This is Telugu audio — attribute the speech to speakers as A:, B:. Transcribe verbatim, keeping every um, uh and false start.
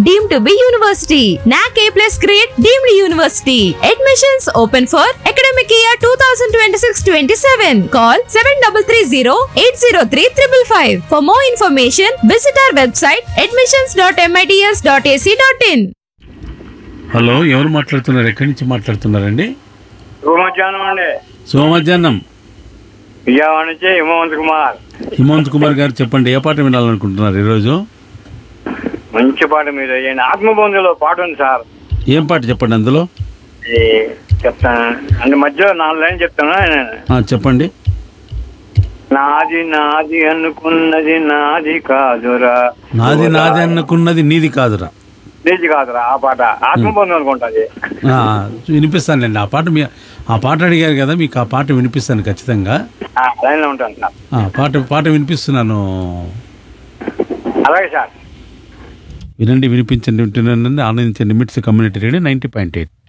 A: deemed to be university. N A C A plus grade deemed university. Admissions open for academic year twenty twenty-six twenty-seven. Call seven three three zero eight zero three five five five. For more information, visit our website admissions dot mits dot a c dot in.
B: Hello, ఎవరు మాట్లాడుతున్నారు? ఎక్కడి నుంచి మాట్లాడుతున్నారండి?
C: మధ్యాహ్నం అండి.
B: సోమధ్యాహ్నం.
C: విజయవాడ నుంచి హిమవంత్ కుమార్.
B: హిమవంత్ కుమార్ గారు చెప్పండి, ఏ పాట వినాలనుకుంటున్నారు ఈరోజు?
C: మంచి పాట మీరు ఆత్మబంధులో పాట ఉంది సార్.
B: ఏం పాట చెప్పండి అందులో?
C: చెప్తాను అంటే మధ్యలో నాలుగు లైన్ చెప్తాను.
B: చెప్పండి.
C: నాది నాది అనుకున్నది నాది కాదురా,
B: నాది నాది అనుకున్నది నీది కాదురా,
C: నీది కాదురా. ఆ పాట ఆత్మబంధం అనుకుంటుంది.
B: వినిపిస్తానండి ఆ పాట. మీ ఆ పాట అడిగారు కదా, మీకు ఆ పాట వినిపిస్తాను ఖచ్చితంగా.
C: లైన్లో ఉంటాను సార్.
B: పాట పాట వినిపిస్తున్నాను.
C: అలాగే సార్.
B: వినండి, వినిపించండి, వింటున్నానండి. ఆనందించండి. మిట్స్ community radio ninety point eight.